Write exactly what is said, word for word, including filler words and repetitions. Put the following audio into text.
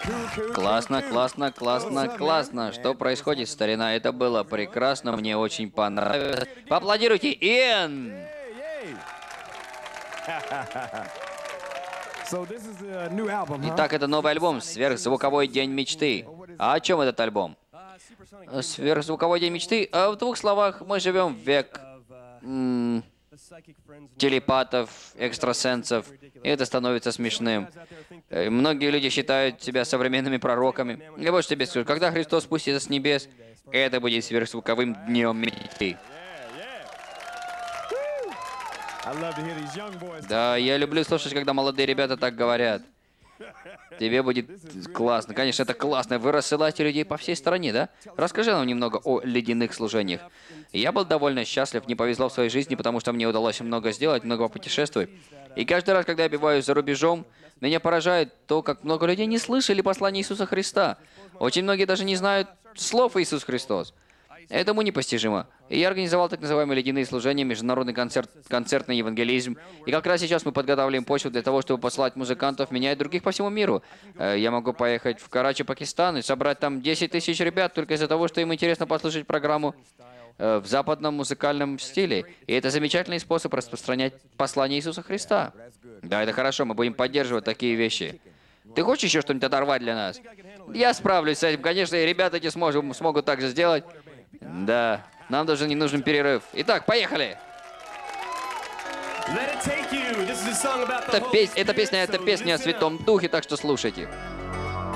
Классно, классно, классно, классно. Что происходит, старина? Это было прекрасно, мне очень понравилось. Поаплодируйте, Иэн! Итак, это новый альбом «Сверхзвуковой день мечты». А о чем этот альбом? «Сверхзвуковой день мечты»? А в двух словах, мы живем в век м, телепатов, экстрасенсов, и это становится смешным. Э, Многие люди считают себя современными пророками. И вот что тебе скажу, когда Христос спустится с небес, это будет сверхзвуковым днем мечты. Да, я люблю слушать, когда молодые ребята так говорят. Тебе будет классно. Конечно, это классно. Вы рассылаете людей по всей стране, да? Расскажи нам немного о ледяных служениях. Я был довольно счастлив, не повезло в своей жизни, потому что мне удалось много сделать, много путешествовать. И каждый раз, когда я бываю за рубежом, меня поражает то, как много людей не слышали послания Иисуса Христа. Очень многие даже не знают слов Иисус Христос. Этому непостижимо. И я организовал так называемые ледяные служения, международный концерт, концертный евангелизм. И как раз сейчас мы подготавливаем почву для того, чтобы послать музыкантов, меня и других по всему миру. Э, Я могу поехать в Карачи, Пакистан, и собрать там десять тысяч ребят только из-за того, что им интересно послушать программу э, в западном музыкальном стиле. И это замечательный способ распространять послание Иисуса Христа. Да, это хорошо, мы будем поддерживать такие вещи. Ты хочешь еще что-нибудь оторвать для нас? Я справлюсь с этим, конечно, и ребята эти сможет- смогут так же сделать. Да, нам даже не нужен перерыв. Итак, поехали! Let it take you. This is a song about the Это, Holy пес- эта Spirit, песня, это so песня о listen up. Святом Духе, так что слушайте.